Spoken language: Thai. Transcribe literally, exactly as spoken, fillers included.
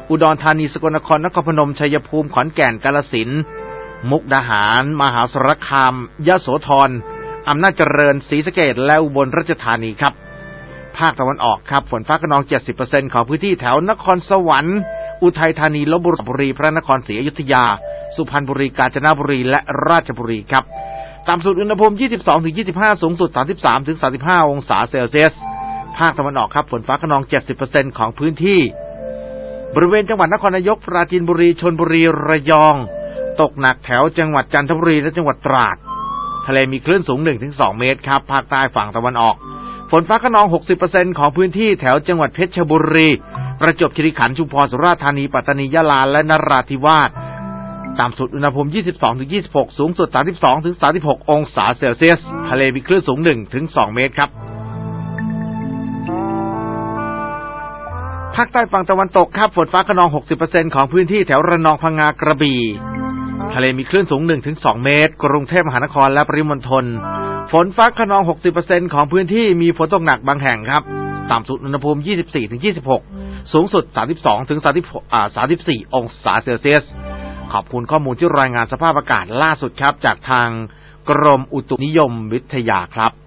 อุดรธานีสกลนครนครพนมชัยภูมิขอนแก่นกาฬสินธุ์มุกดาหารมหาสารคามยโสธรอำนาจเจริญศรีสะเกษและอุบลราชธานีครับภาคตะวันออกครับฝนฟ้าคะนอง เจ็ดสิบเปอร์เซ็นต์ ของพื้นที่แถวนครสวรรค์อุทัยธานีลพบุรีพระนครศรีอยุธยาสุพรรณบุรีกาญจนบุรีและราชบุรีครับต่ำสุดอุณหภูมิ ยี่สิบสองถึงยี่สิบห้า สูงสุด สามสิบสามถึงสามสิบห้า องศาเซลเซียสภาคตะวันออกครับฝนฟ้าคะนอง เจ็ดสิบเปอร์เซ็นต์ ของพื้นที่บริเวณจังหวัดนครนายกปราจีนบุรีชลบุรีระยองตกหนักแถวจังหวัดจันทบุรีและจังหวัดตราดทะเลมีคลื่นสูง หนึ่งถึงสอง เมตรครับภาคใต้ฝั่งตะวันออกฝนฟ้าคะนอง หกสิบเปอร์เซ็นต์ ของพื้นที่แถวจังหวัดเพชรบุรีประจวบคีรีขันธ์ชุมพรสุราษฎร์ธานีปัตตานียะลาและนราธิวาสต่ำสุดอุณหภูมิ ยี่สิบสองถึงยี่สิบหก สูงสุด สามสิบสองถึงสามสิบหก องศาเซลเซียสทะเลมีคลื่นสูง หนึ่งถึงสอง เมตรครับภาคใต้ฝั่งตะวันตกครับฝนฟ้าคะนอง หกสิบเปอร์เซ็นต์ ของพื้นที่แถวระนองพังงากระบี่ทะเลมีคลื่นสูง หนึ่งถึงสอง เมตรกรุงเทพมหานครและปริมณฑลฝนฟ้าคะนอง หกสิบเปอร์เซ็นต์ ของพื้นที่มีฝนตกหนักบางแห่งครับต่ำสุดอุณหภูมิ ยี่สิบสี่ถึงยี่สิบหก สูงสุด สามสิบสองถึงสามสิบหก อ่า สามสิบสี่ องศาเซลเซียสขอบคุณข้อมูลที่รายงานสภาพอากาศล่าสุดครับจากทางกรมอุตุนิยมวิทยาครับ